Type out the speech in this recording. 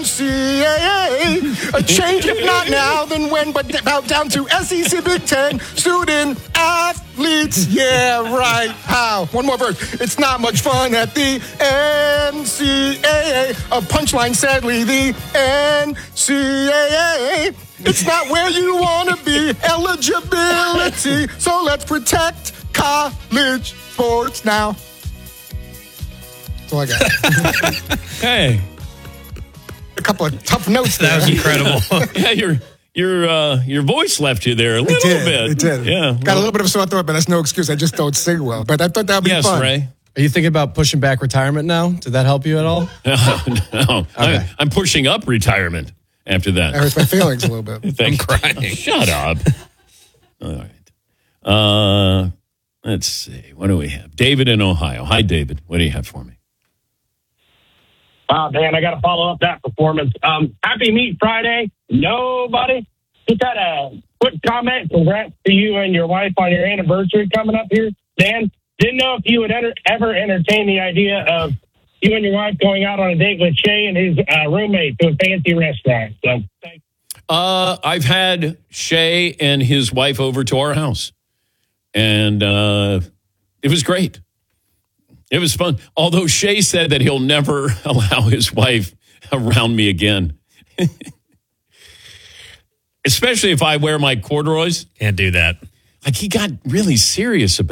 NCAA. A change, if not now, then when, but about down to SEC Big Ten student athletes. Yeah, right. How? One more verse. It's not much fun at the NCAA. A punchline, sadly, the NCAA. It's not where you want to be. Eligibility. So let's protect college sports now. That's all I got. Hey. A couple of tough notes there. That was incredible. Yeah, your voice left you there a little bit. It did. Yeah. Got a little bit of a sore throat, but that's no excuse. I just don't sing well. But I thought that would be fun. Yes, Ray. Are you thinking about pushing back retirement now? Did that help you at all? No. Okay. I'm pushing up retirement after that. That hurts my feelings a little bit. I'm crying. Shut up. All right. Let's see. What do we have? David in Ohio. Hi, David. What do you have for me? Wow, Dan, I got to follow up that performance. Happy Meat Friday. Nobody. Just had a quick comment. Congrats to you and your wife on your anniversary coming up here. Dan, didn't know if you would ever entertain the idea of you and your wife going out on a date with Shay and his roommate to a fancy restaurant. So, thanks. I've had Shay and his wife over to our house, and it was great. It was fun. Although Shay said that he'll never allow his wife around me again. Especially if I wear my corduroys. Can't do that. Like, he got really serious about it.